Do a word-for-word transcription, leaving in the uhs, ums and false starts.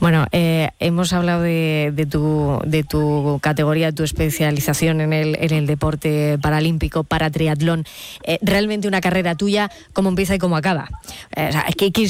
Bueno, eh, hemos hablado de, de, tu, de tu categoría, tu especialización en el, en el deporte paralímpico, para triatlón. Eh, realmente una carrera tuya, ¿cómo empieza y cómo acaba? Eh, o sea, ¿qué, qué